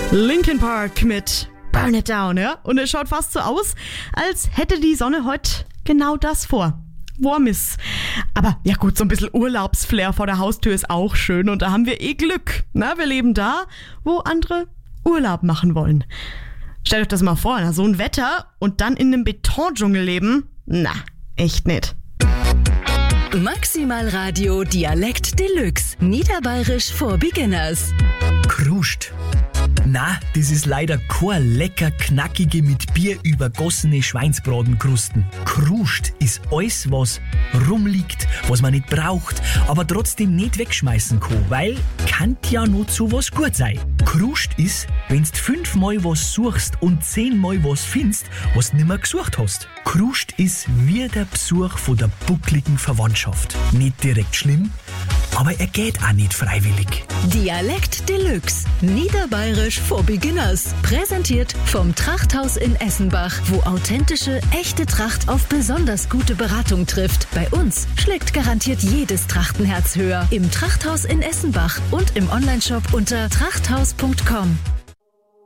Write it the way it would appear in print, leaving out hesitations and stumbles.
Linkin Park mit Burn It Down, ja? Und es schaut fast so aus, als hätte die Sonne heute genau das vor. Warm ist. Aber ja gut, so ein bisschen Urlaubsflair vor der Haustür ist auch schön und da haben wir Glück. Na, wir leben da, wo andere Urlaub machen wollen. Stellt euch das mal vor, so ein Wetter und dann in einem Betondschungel leben? Na, echt nicht. Maximal Radio Dialekt Deluxe. Niederbayerisch for Beginners. Kruscht. Na, das ist leider kein lecker, knackige, mit Bier übergossene Schweinsbratenkrusten. Kruscht ist alles, was rumliegt, was man nicht braucht, aber trotzdem nicht wegschmeißen kann, weil kann ja nur zu was gut sein. Kruscht ist, wenn's 5-mal was suchst und 10-mal was findest, was nimmer gesucht hast. Kruscht ist wie der Besuch von der buckligen Verwandtschaft. Nicht direkt schlimm, aber er geht auch nicht freiwillig. Dialekt Deluxe. Niederbayerisch for Beginners. Präsentiert vom Trachthaus in Essenbach, wo authentische, echte Tracht auf besonders gute Beratung trifft. Bei uns schlägt garantiert jedes Trachtenherz höher. Im Trachthaus in Essenbach und im Onlineshop unter trachthaus.com.